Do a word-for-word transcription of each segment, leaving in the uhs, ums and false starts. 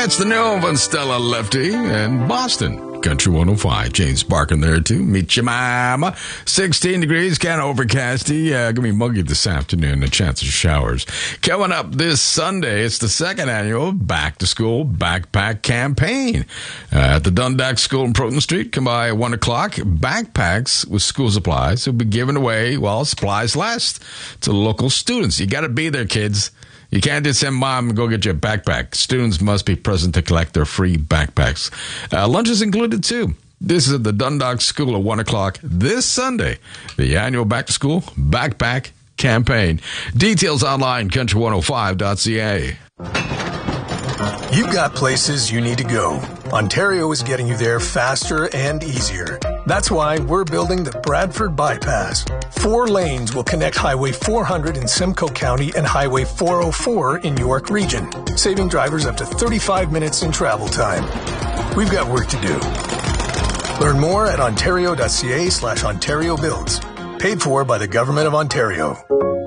That's the new one, Stella Lefty, and Boston. Country one oh five. James Barkin there, too. Meet your mama. sixteen degrees, kind of overcasty. Uh, gonna be muggy this afternoon, a chance of showers. Coming up this Sunday, it's the second annual Back to School Backpack Campaign. Uh, at the Dundas School in Proton Street, come by at one o'clock. Backpacks with school supplies will be given away while supplies last to local students. You gotta be there, kids. You can't just send mom and go get you a backpack. Students must be present to collect their free backpacks. Uh, lunch is included, too. This is at the Dundas School at one o'clock this Sunday. The annual Back to School Backpack Campaign. Details online, country one oh five dot c a. You've got places you need to go. Ontario is getting you there faster and easier. That's why we're building the Bradford Bypass. Four lanes will connect Highway four hundred in Simcoe County and Highway four oh four in York Region, saving drivers up to thirty-five minutes in travel time. We've got work to do. Learn more at ontario.ca slash Ontario Builds. Paid for by the Government of Ontario.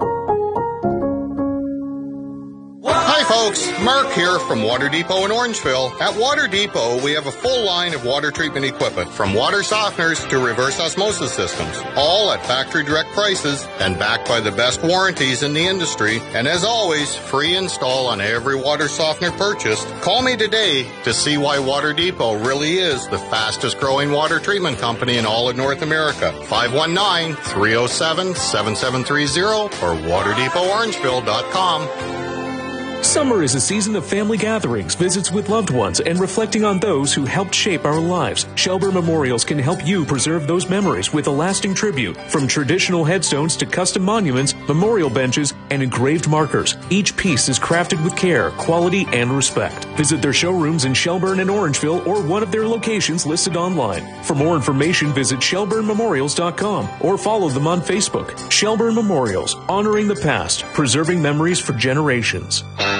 Hi folks, Mark here from Water Depot in Orangeville. At Water Depot, we have a full line of water treatment equipment, from water softeners to reverse osmosis systems, all at factory direct prices and backed by the best warranties in the industry. And as always, free install on every water softener purchased. Call me today to see why Water Depot really is the fastest growing water treatment company in all of North America. five one nine, three oh seven, seven seven three oh or water depot orangeville dot com. Summer is a season of family gatherings, visits with loved ones, and reflecting on those who helped shape our lives. Shelburne Memorials can help you preserve those memories with a lasting tribute. From traditional headstones to custom monuments, memorial benches, and engraved markers, each piece is crafted with care, quality, and respect. Visit their showrooms in Shelburne and Orangeville or one of their locations listed online. For more information, visit shelburne memorials dot com or follow them on Facebook. Shelburne Memorials, honoring the past, preserving memories for generations.